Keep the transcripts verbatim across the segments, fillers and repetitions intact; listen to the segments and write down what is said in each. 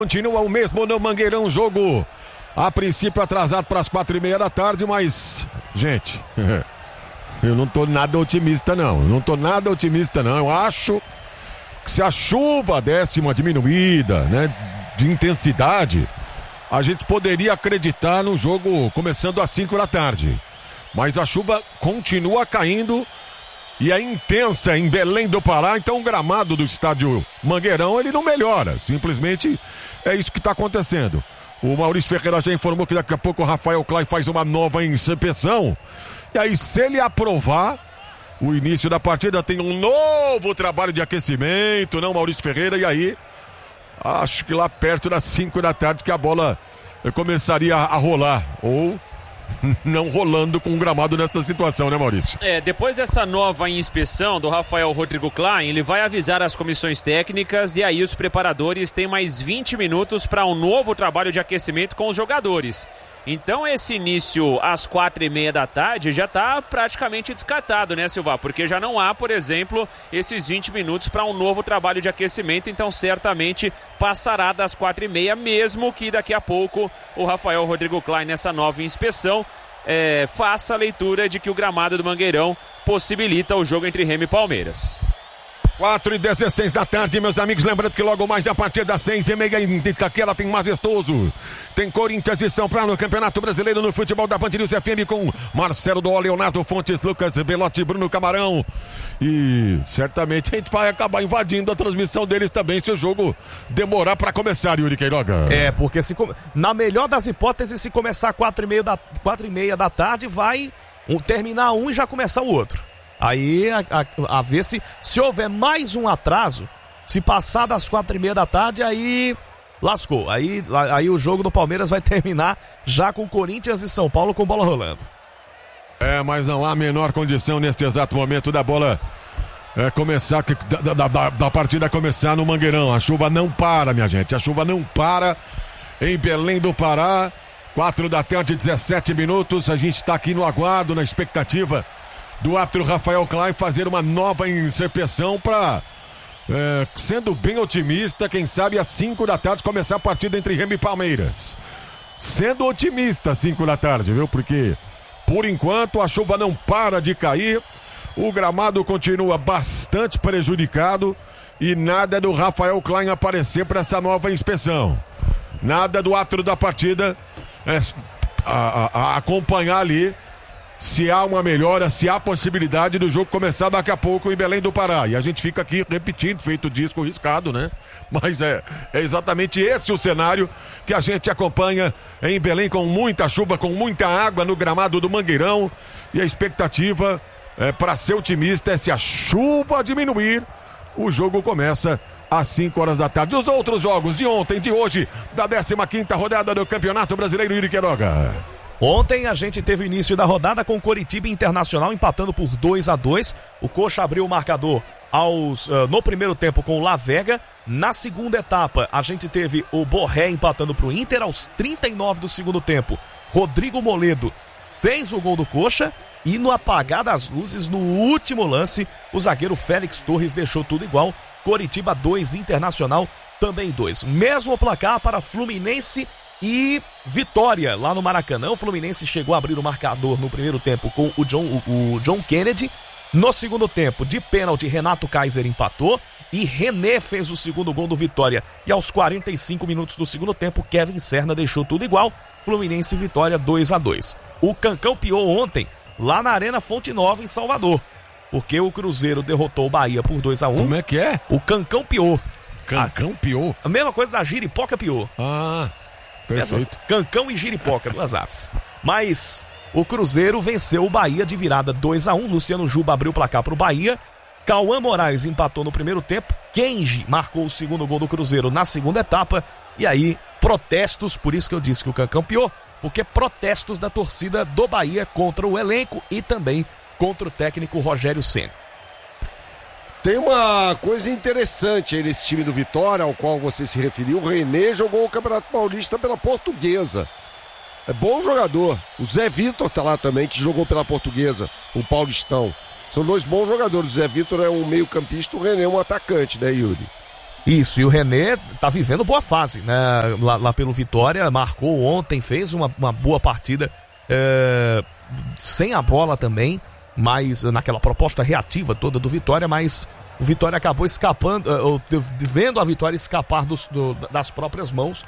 Continua o mesmo no Mangueirão, jogo a princípio atrasado para as quatro e meia da tarde, mas, gente, eu não tô nada otimista não, não tô nada otimista não, eu acho que se a chuva desse uma diminuída, né, de intensidade, a gente poderia acreditar no jogo começando às cinco da tarde, mas a chuva continua caindo e é intensa em Belém do Pará, então o gramado do estádio Mangueirão, ele não melhora, simplesmente é isso que está acontecendo. O Maurício Ferreira já informou que daqui a pouco o Rafael Klein faz uma nova inspeção, e aí se ele aprovar o início da partida, tem um novo trabalho de aquecimento, não, Maurício Ferreira, e aí acho que lá perto das cinco da tarde que a bola começaria a rolar, ou não rolando com o gramado nessa situação, né, Maurício? É, depois dessa nova inspeção do Rafael Rodrigo Klein, ele vai avisar as comissões técnicas e aí os preparadores têm mais vinte minutos para um novo trabalho de aquecimento com os jogadores. Então esse início às quatro e meia da tarde já está praticamente descartado, né, Silva? Porque já não há, por exemplo, esses vinte minutos para um novo trabalho de aquecimento, então certamente passará das quatro e meia, mesmo que daqui a pouco o Rafael Rodrigo Klein, nessa nova inspeção, é, faça a leitura de que o gramado do Mangueirão possibilita o jogo entre Remo e Palmeiras. quatro e dezesseis da tarde, meus amigos, lembrando que logo mais a partir das seis e meia em Itaquera tem Majestoso, tem Corinthians e São Paulo no Campeonato Brasileiro no futebol da Band News F M com Marcelo do Leonardo Fontes, Lucas Belotti, Bruno Camarão, e certamente a gente vai acabar invadindo a transmissão deles também se o jogo demorar para começar, Yuri Queiroga. É, porque se na melhor das hipóteses, se começar quatro e meia da, quatro e meia da tarde, vai um, terminar um e já começar o outro. Aí, a, a, a ver se, se houver mais um atraso, se passar das quatro e meia da tarde, aí lascou. Aí, aí o jogo do Palmeiras vai terminar já com Corinthians e São Paulo com bola rolando. É, mas não há a menor condição neste exato momento da bola é, começar, da, da, da, da partida começar no Mangueirão. A chuva não para, minha gente, a chuva não para em Belém do Pará. quatro da tarde, dezessete minutos, a gente está aqui no aguardo, na expectativa do árbitro Rafael Klein fazer uma nova inspeção para, é, sendo bem otimista, quem sabe às cinco da tarde começar a partida entre Remo e Palmeiras. Sendo otimista, cinco da tarde, viu? Porque, por enquanto, a chuva não para de cair, o gramado continua bastante prejudicado e nada do Rafael Klein aparecer para essa nova inspeção. Nada do árbitro da partida é, a, a, a acompanhar ali se há uma melhora, se há possibilidade do jogo começar daqui a pouco em Belém do Pará. E a gente fica aqui repetindo, feito disco riscado, né? Mas é, é exatamente esse o cenário que a gente acompanha em Belém, com muita chuva, com muita água no gramado do Mangueirão. E a expectativa, é, para ser otimista, é se a chuva diminuir, o jogo começa às cinco horas da tarde. Os outros jogos de ontem, de hoje, da décima quinta rodada do Campeonato Brasileiro, Yuri Queiroga. Ontem a gente teve o início da rodada com Coritiba Internacional empatando por dois a dois. O Coxa abriu o marcador aos, uh, no primeiro tempo com o La Vega. Na segunda etapa a gente teve o Borré empatando para o Inter aos trinta e nove do segundo tempo. Rodrigo Moledo fez o gol do Coxa e no apagar das luzes, no último lance, o zagueiro Félix Torres deixou tudo igual. Coritiba dois, Internacional também dois. Mesmo placar para Fluminense e Vitória lá no Maracanã. O Fluminense chegou a abrir o marcador no primeiro tempo com o John, o, o John Kennedy. No segundo tempo, de pênalti, Renato Kaiser empatou e René fez o segundo gol do Vitória. E aos quarenta e cinco minutos do segundo tempo, Kevin Serna deixou tudo igual. Fluminense e Vitória dois a dois. O Cancão piou ontem lá na Arena Fonte Nova em Salvador, porque o Cruzeiro derrotou o Bahia por dois a um. Como é que é? O Cancão piou. Cancão piou? A mesma coisa da Giripoca piou. Ah, perfeito. Cancão e Giripoca, duas aves. Mas o Cruzeiro venceu o Bahia de virada dois a um. Luciano Juba abriu o placar para o Bahia. Cauã Moraes empatou no primeiro tempo. Kenji marcou o segundo gol do Cruzeiro na segunda etapa. E aí, protestos, por isso que eu disse que o Cancão piou, porque protestos da torcida do Bahia contra o elenco e também contra o técnico Rogério Ceni. Tem uma coisa interessante aí nesse time do Vitória, ao qual você se referiu. O René jogou o Campeonato Paulista pela Portuguesa. É bom jogador. O Zé Vitor tá lá também, que jogou pela Portuguesa, o Paulistão. São dois bons jogadores. O Zé Vitor é um meio campista, o René é um atacante, né, Yuri? Isso, e o René tá vivendo boa fase, né? Lá, lá pelo Vitória, marcou ontem, fez uma, uma boa partida é, sem a bola também, mas naquela proposta reativa toda do Vitória, mas o Vitória acabou escapando, ou, vendo a Vitória escapar dos, do, das próprias mãos,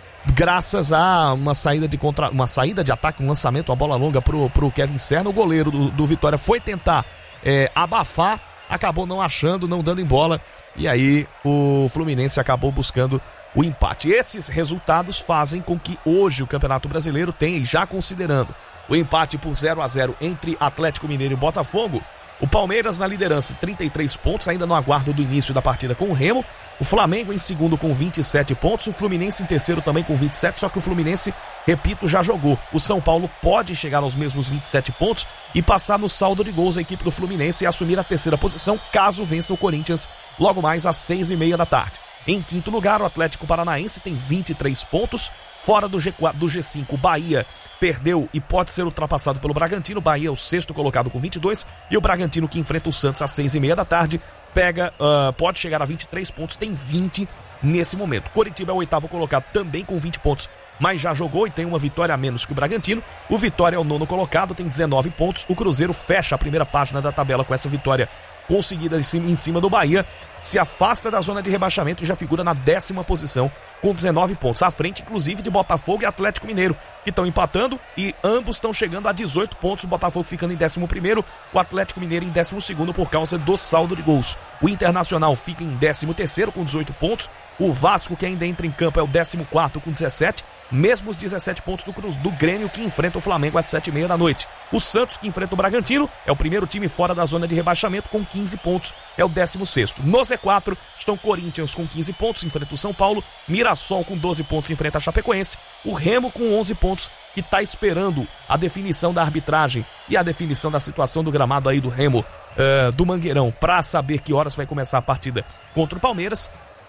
graças a uma saída de contra, uma saída de ataque, um lançamento, uma bola longa pro, pro Kevin Serna. O goleiro do, do Vitória foi tentar é, abafar, acabou não achando, não dando em bola, e aí o Fluminense acabou buscando o empate. Esses resultados fazem com que hoje o Campeonato Brasileiro tenha, e já considerando o empate por zero a zero entre Atlético Mineiro e Botafogo, o Palmeiras na liderança, trinta e três pontos, ainda no aguardo do início da partida com o Remo. O Flamengo em segundo com vinte e sete pontos, o Fluminense em terceiro também com vinte e sete, só que o Fluminense, repito, já jogou. O São Paulo pode chegar aos mesmos vinte e sete pontos e passar no saldo de gols a equipe do Fluminense e assumir a terceira posição, caso vença o Corinthians logo mais às seis e meia da tarde. Em quinto lugar, o Atlético Paranaense tem vinte e três pontos. Fora do G quatro, do G cinco, o Bahia perdeu e pode ser ultrapassado pelo Bragantino. O Bahia é o sexto colocado com vinte e dois. E o Bragantino, que enfrenta o Santos às seis e meia da tarde, pega, uh, pode chegar a vinte e três pontos, tem vinte nesse momento. Coritiba é o oitavo colocado também com vinte pontos, mas já jogou e tem uma vitória a menos que o Bragantino. O Vitória é o nono colocado, tem dezenove pontos. O Cruzeiro fecha a primeira página da tabela com essa vitória conseguida em cima do Bahia, se afasta da zona de rebaixamento e já figura na décima posição com dezenove pontos, à frente inclusive de Botafogo e Atlético Mineiro, que estão empatando e ambos estão chegando a dezoito pontos, o Botafogo ficando em décimo primeiro, o Atlético Mineiro em décimo segundo por causa do saldo de gols. O Internacional fica em décimo terceiro com dezoito pontos, o Vasco, que ainda entra em campo, é o décimo quarto com dezessete, mesmo os dezessete pontos do Cruz, do Grêmio, que enfrenta o Flamengo às sete e meia da noite. O Santos, que enfrenta o Bragantino, é o primeiro time fora da zona de rebaixamento com quinze pontos, é o décimo sexto. No Z quatro estão Corinthians com quinze pontos, enfrenta o São Paulo, Mirassol com doze pontos, enfrenta a Chapecoense, o Remo com onze pontos, que está esperando a definição da arbitragem e a definição da situação do gramado aí do Remo, uh, do Mangueirão, para saber que horas vai começar a partida contra o Palmeiras,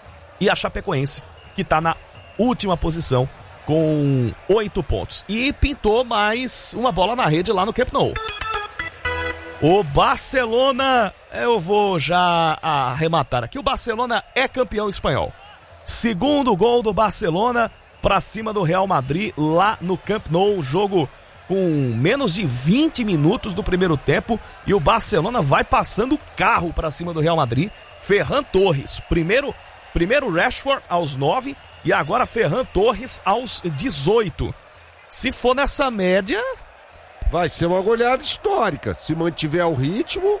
e a Chapecoense, que está na última posição com oito pontos. E pintou mais uma bola na rede lá no Camp Nou. O Barcelona, eu vou já arrematar aqui, o Barcelona é campeão espanhol. Segundo gol do Barcelona para cima do Real Madrid lá no Camp Nou, jogo com menos de vinte minutos do primeiro tempo e o Barcelona vai passando o carro para cima do Real Madrid. Ferran Torres, primeiro, primeiro Rashford aos nove e agora Ferran Torres aos dezoito. Se for nessa média, vai ser uma goleada histórica. Se mantiver o ritmo,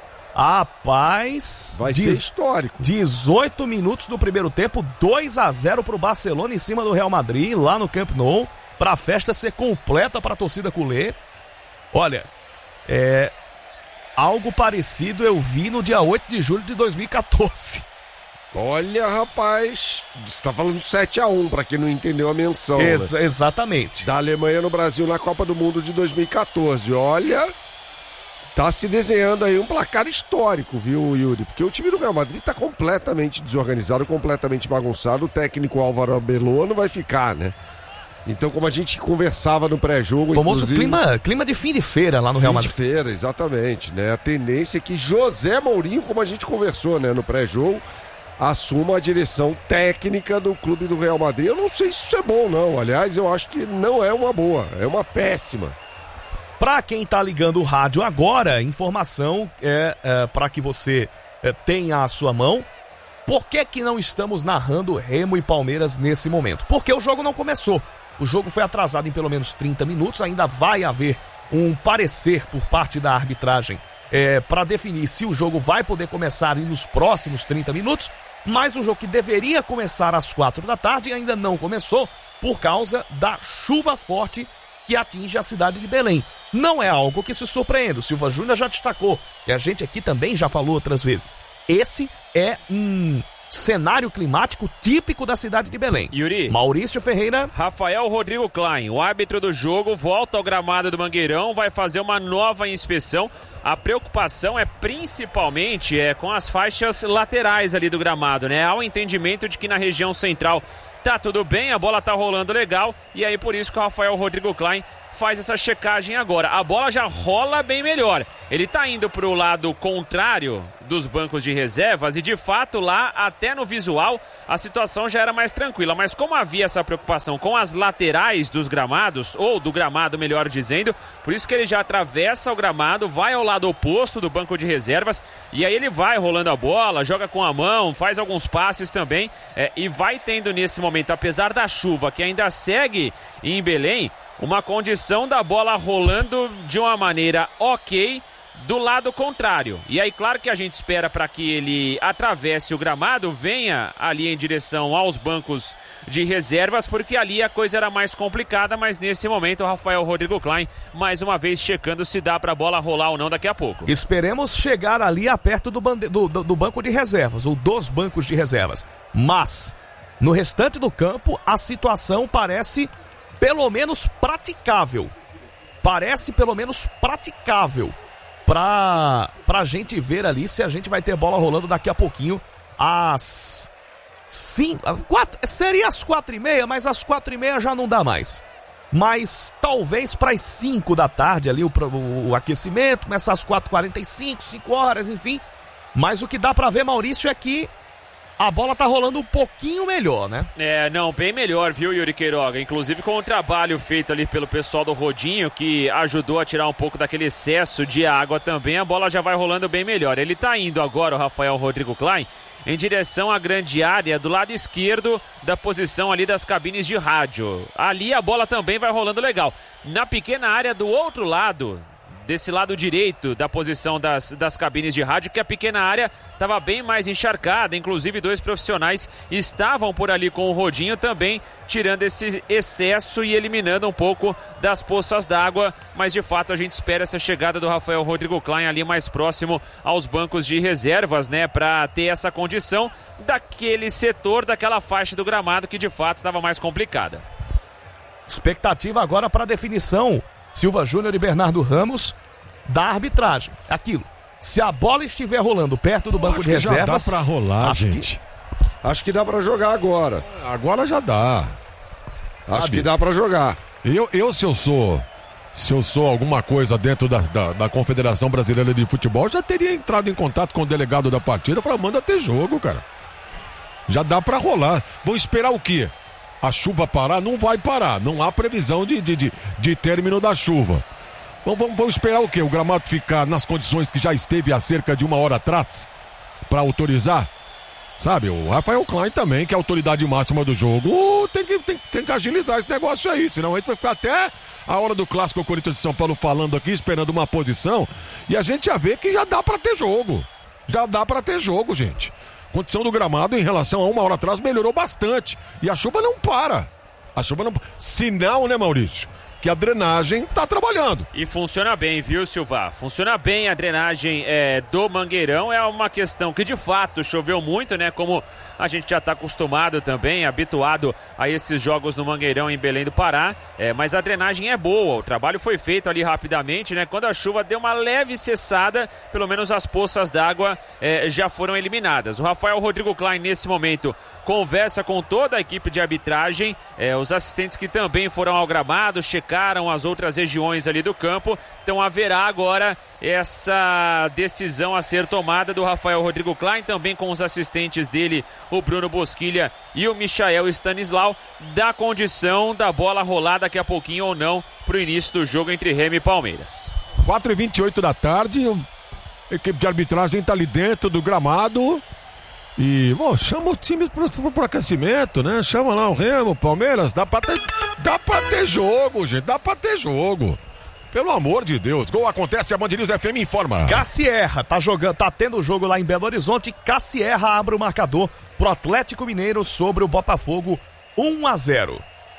rapaz, vai ser histórico. dezoito minutos do primeiro tempo, dois a zero pro Barcelona em cima do Real Madrid, lá no Camp Nou, pra festa ser completa pra torcida culé. Olha, é algo parecido eu vi no dia oito de julho de dois mil e catorze. Olha, rapaz, você tá falando sete a um, pra quem não entendeu a menção. Ex- né? Exatamente. Da Alemanha no Brasil na Copa do Mundo de dois mil e catorze. Olha, tá se desenhando aí um placar histórico, viu, Yuri? Porque o time do Real Madrid tá completamente desorganizado, completamente bagunçado. O técnico Álvaro Abello vai ficar, né? Então, como a gente conversava no pré-jogo... O famoso clima, clima de fim de feira lá no Real Madrid. Fim de feira, exatamente, né? A tendência é que José Mourinho, como a gente conversou, né, no pré-jogo, assuma a direção técnica do clube do Real Madrid. Eu não sei se isso é bom, não. Aliás, eu acho que não é uma boa, é uma péssima. Para quem tá ligando o rádio agora, informação é, é para que você é, tenha à sua mão. Por que que não estamos narrando Remo e Palmeiras nesse momento? Porque o jogo não começou. O jogo foi atrasado em pelo menos trinta minutos. Ainda vai haver um parecer por parte da arbitragem é, para definir se o jogo vai poder começar nos próximos trinta minutos. Mas um jogo que deveria começar às quatro da tarde ainda não começou por causa da chuva forte que atinge a cidade de Belém. Não é algo que se surpreenda. O Silva Júnior já destacou e a gente aqui também já falou outras vezes. Esse é um cenário climático típico da cidade de Belém. Yuri. Maurício Ferreira. Rafael Rodrigo Klein, o árbitro do jogo, volta ao gramado do Mangueirão, vai fazer uma nova inspeção. A preocupação é principalmente é, com as faixas laterais ali do gramado, né? Há o entendimento de que na região central tá tudo bem, a bola tá rolando legal, e aí por isso que o Rafael Rodrigo Klein faz essa checagem agora. A bola já rola bem melhor. Ele tá indo pro lado contrário dos bancos de reservas e, de fato, lá, até no visual, a situação já era mais tranquila. Mas como havia essa preocupação com as laterais dos gramados, ou do gramado, melhor dizendo, por isso que ele já atravessa o gramado, vai ao lado oposto do banco de reservas e aí ele vai rolando a bola, joga com a mão, faz alguns passes também é, e vai tendo nesse momento, apesar da chuva que ainda segue em Belém, uma condição da bola rolando de uma maneira ok do lado contrário. E aí, claro que a gente espera para que ele atravesse o gramado, venha ali em direção aos bancos de reservas, porque ali a coisa era mais complicada, mas nesse momento o Rafael Rodrigo Klein, mais uma vez, checando se dá para a bola rolar ou não daqui a pouco. Esperemos chegar ali a perto do, bande... do, do, do banco de reservas, ou dos bancos de reservas. Mas, no restante do campo, a situação parece pelo menos praticável. Parece pelo menos praticável. Pra, pra gente ver ali se a gente vai ter bola rolando daqui a pouquinho às cinco, quatro, seria às quatro e meia, mas às quatro e meia já não dá mais. Mas talvez para as cinco da tarde ali o, o, o aquecimento, começar às quatro e quarenta e cinco, cinco horas, enfim. Mas o que dá pra ver, Maurício, é que a bola tá rolando um pouquinho melhor, né? É, não, bem melhor, viu, Yuri Queiroga? Inclusive com o trabalho feito ali pelo pessoal do Rodinho, que ajudou a tirar um pouco daquele excesso de água também, a bola já vai rolando bem melhor. Ele tá indo agora, o Rafael Rodrigo Klein, em direção à grande área do lado esquerdo da posição ali das cabines de rádio. Ali a bola também vai rolando legal. Na pequena área do outro lado, desse lado direito da posição das, das cabines de rádio, que a pequena área estava bem mais encharcada, inclusive dois profissionais estavam por ali com o Rodinho também, tirando esse excesso e eliminando um pouco das poças d'água, mas de fato a gente espera essa chegada do Rafael Rodrigo Klein ali mais próximo aos bancos de reservas, né, para ter essa condição daquele setor, daquela faixa do gramado que de fato estava mais complicada. Expectativa agora para definição, Silva Júnior e Bernardo Ramos, da arbitragem. Aquilo, se a bola estiver rolando perto do banco de reservas... Já dá pra rolar, acho gente. Que, acho que dá pra jogar agora. Agora já dá. Acho Sabe? que dá pra jogar. Eu, eu se eu sou... Se eu sou alguma coisa dentro da, da, da Confederação Brasileira de Futebol, já teria entrado em contato com o delegado da partida e falado, manda ter jogo, cara. Já dá pra rolar. Vão esperar o quê? A chuva parar? Não vai parar. Não há previsão de, de, de, de término da chuva. Vamos, vamos, vamos esperar o quê? O gramado ficar nas condições que já esteve há cerca de uma hora atrás para autorizar? Sabe, o Rafael Klein também, que é a autoridade máxima do jogo, uh, tem, que, tem, tem que agilizar esse negócio aí, senão a gente vai ficar até a hora do clássico Corinthians de São Paulo falando aqui, esperando uma posição, e a gente já vê que já dá para ter jogo. Já dá para ter jogo, gente. Condição do gramado em relação a uma hora atrás melhorou bastante. E a chuva não para. A chuva não... Sinal, né, Maurício? Que a drenagem tá trabalhando. E funciona bem, viu, Silva? Funciona bem a drenagem é, do Mangueirão. É uma questão que, de fato, choveu muito, né? Como a gente já está acostumado também, habituado a esses jogos no Mangueirão em Belém do Pará. É, mas a drenagem é boa. O trabalho foi feito ali rapidamente, né? Quando a chuva deu uma leve cessada, pelo menos as poças d'água é, já foram eliminadas. O Rafael Rodrigo Klein, nesse momento, conversa com toda a equipe de arbitragem, é, os assistentes que também foram ao gramado, checaram as outras regiões ali do campo. Então haverá agora essa decisão a ser tomada do Rafael Rodrigo Klein, também com os assistentes dele, o Bruno Bosquilha e o Michael Stanislau, da condição da bola rolar daqui a pouquinho ou não para o início do jogo entre Remo e Palmeiras. quatro e vinte e oito da tarde, a equipe de arbitragem está ali dentro do gramado. E, bom, chama o time pro, pro, pro aquecimento, né? Chama lá o Remo, o Palmeiras. Dá pra ter, dá pra ter jogo, gente. Dá pra ter jogo. Pelo amor de Deus. Gol acontece, a Band News F M informa. Cassierra tá jogando, tá tendo jogo lá em Belo Horizonte. Cassierra abre o marcador pro Atlético Mineiro sobre o Botafogo, um a zero.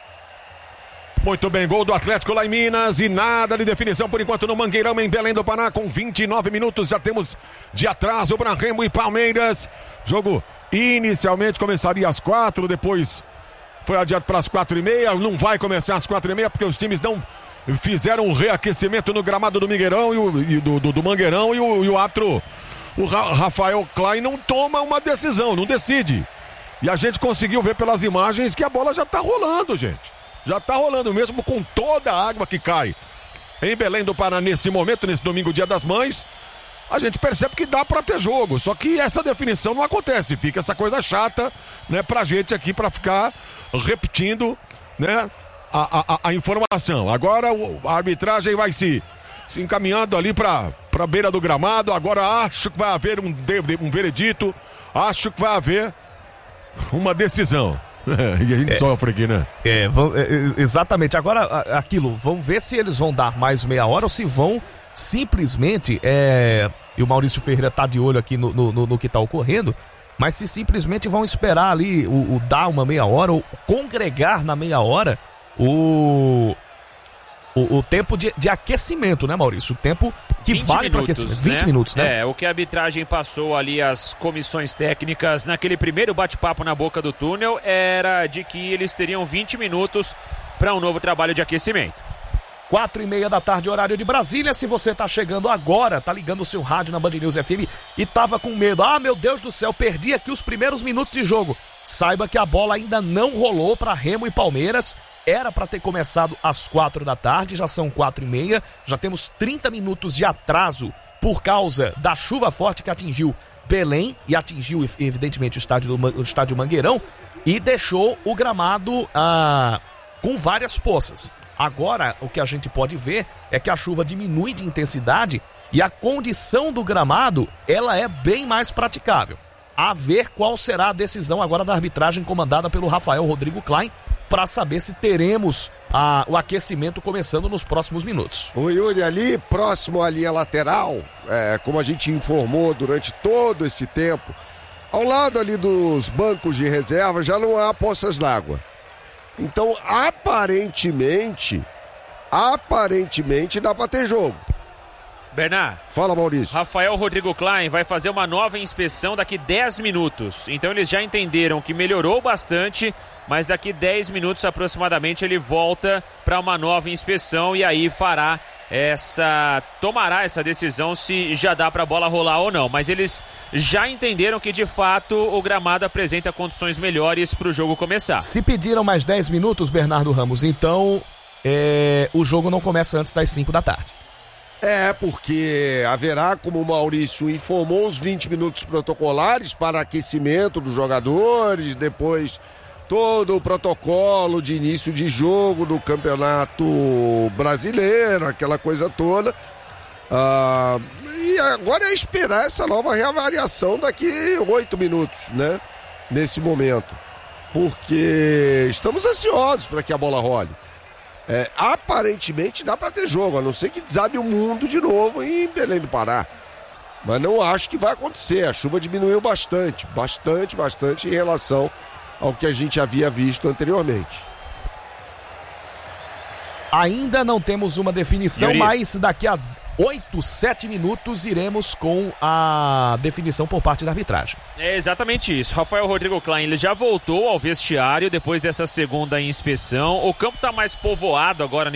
Muito bem, gol do Atlético lá em Minas e nada de definição por enquanto no Mangueirão em Belém do Pará, com vinte e nove minutos, já temos de atraso para Remo e Palmeiras. Jogo inicialmente começaria às quatro, depois foi adiado para as quatro e meia, não vai começar às quatro e meia porque os times não fizeram um reaquecimento no gramado do Mangueirão e, o, e do, do, do Mangueirão e o, e o árbitro, o Ra- Rafael Klein, não toma uma decisão, não decide. E a gente conseguiu ver pelas imagens que a bola já está rolando, gente. Já tá rolando mesmo com toda a água que cai em Belém do Pará nesse momento, nesse domingo, Dia das Mães. A gente percebe que dá pra ter jogo, só que essa definição não acontece, fica essa coisa chata, né, pra gente aqui, pra ficar repetindo, né, a, a, a informação. Agora a arbitragem vai se, se encaminhando ali pra, pra beira do gramado, agora acho que vai haver um, um veredito, acho que vai haver uma decisão. É, e a gente é, sofre aqui, né? É, vão, é, exatamente. Agora, aquilo, vamos ver se eles vão dar mais meia hora ou se vão simplesmente, é, e o Maurício Ferreira tá de olho aqui no, no, no, no que tá ocorrendo, mas se simplesmente vão esperar ali o, o dar uma meia hora ou congregar na meia hora o... O, o tempo de, de aquecimento, né, Maurício? O tempo que vale para aquecimento. vinte né? minutos, né? É, o que a arbitragem passou ali às comissões técnicas naquele primeiro bate-papo na boca do túnel era de que eles teriam vinte minutos para um novo trabalho de aquecimento. Quatro e meia da tarde, horário de Brasília. Se você tá chegando agora, tá ligando o seu rádio na Band News F M e tava com medo. Ah, meu Deus do céu, perdi aqui os primeiros minutos de jogo. Saiba que a bola ainda não rolou para Remo e Palmeiras. Era para ter começado às quatro da tarde, já são quatro e meia, já temos trinta minutos de atraso por causa da chuva forte que atingiu Belém e atingiu, evidentemente, o estádio, do, o estádio Mangueirão e deixou o gramado ah, com várias poças. Agora, o que a gente pode ver é que a chuva diminui de intensidade e a condição do gramado, ela é bem mais praticável. A ver qual será a decisão agora da arbitragem comandada pelo Rafael Rodrigo Klein, para saber se teremos a, o aquecimento começando nos próximos minutos. O Yuri, ali próximo à linha lateral, é, como a gente informou durante todo esse tempo, ao lado ali dos bancos de reserva já não há poças d'água. Então, aparentemente, aparentemente dá para ter jogo. Bernard. Fala, Maurício. Rafael Rodrigo Klein vai fazer uma nova inspeção daqui dez minutos. Então eles já entenderam que melhorou bastante, mas daqui dez minutos aproximadamente ele volta para uma nova inspeção e aí fará essa... tomará essa decisão se já dá para a bola rolar ou não. Mas eles já entenderam que de fato o gramado apresenta condições melhores para o jogo começar. Se pediram mais dez minutos, Bernardo Ramos, então é... o jogo não começa antes das cinco da tarde. É, porque haverá, como o Maurício informou, os vinte minutos protocolares para aquecimento dos jogadores, depois todo o protocolo de início de jogo do Campeonato Brasileiro, aquela coisa toda. Ah, e agora é esperar essa nova reavaliação daqui oito minutos, né? Nesse momento. Porque estamos ansiosos para que a bola role. É, aparentemente dá para ter jogo, a não ser que desabe o mundo de novo em Belém do Pará. Mas não acho que vai acontecer. A chuva diminuiu bastante, bastante, bastante em relação ao que a gente havia visto anteriormente. Ainda não temos uma definição, Yuri, mas daqui a oito, sete minutos iremos com a definição por parte da arbitragem. É exatamente isso. Rafael Rodrigo Klein, ele já voltou ao vestiário depois dessa segunda inspeção. O campo está mais povoado agora